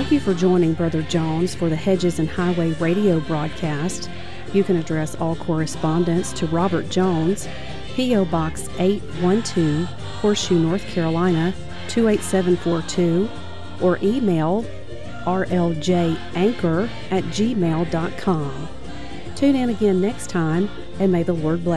Thank you for joining Brother Jones for the Hedges and Highway radio broadcast. You can address all correspondence to Robert Jones, P.O. Box 812, Horseshoe, North Carolina, 28742, or email rljanchor@gmail.com. Tune in again next time, and may the Lord bless.